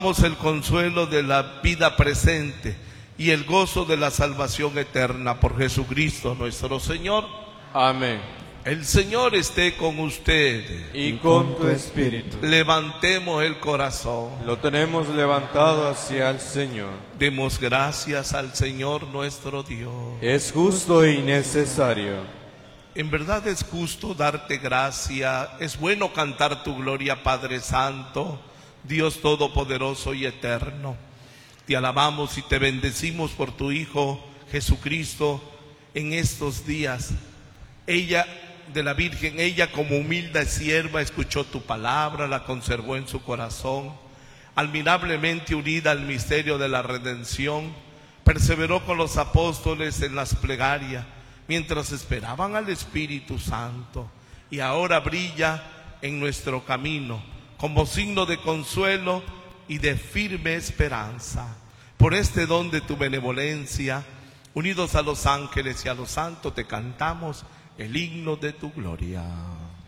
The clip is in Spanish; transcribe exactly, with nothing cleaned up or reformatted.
El consuelo de la vida presente y el gozo de la salvación eterna por Jesucristo nuestro Señor. Amén. El Señor esté con ustedes. Y con tu espíritu. Levantemos el corazón. Lo tenemos levantado hacia el Señor. Demos gracias al Señor nuestro Dios. Es justo y necesario. En verdad es justo darte gracia. Es bueno cantar tu gloria, Padre Santo, Dios Todopoderoso y Eterno. Te alabamos y te bendecimos por tu Hijo Jesucristo en estos días. Ella, de la Virgen, ella como humilde sierva escuchó tu palabra, la conservó en su corazón, admirablemente unida al misterio de la redención, perseveró con los apóstoles en las plegarias, mientras esperaban al Espíritu Santo, y ahora brilla en nuestro camino como signo de consuelo y de firme esperanza. Por este don de tu benevolencia, unidos a los ángeles y a los santos, te cantamos el himno de tu gloria.